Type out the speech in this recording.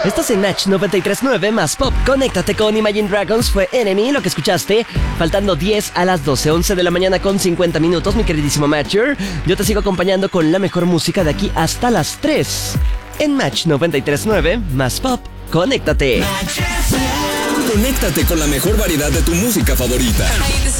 Estás en Match 93.9 más Pop. Conéctate con Imagine Dragons. Fue Enemy lo que escuchaste. Faltando 10 a las 12, 11 de la mañana con 50 minutos, mi queridísimo Matcher. Yo te sigo acompañando con la mejor música de aquí hasta las 3. En Match 93.9 más Pop. Conéctate. Conéctate con la mejor variedad de tu música favorita.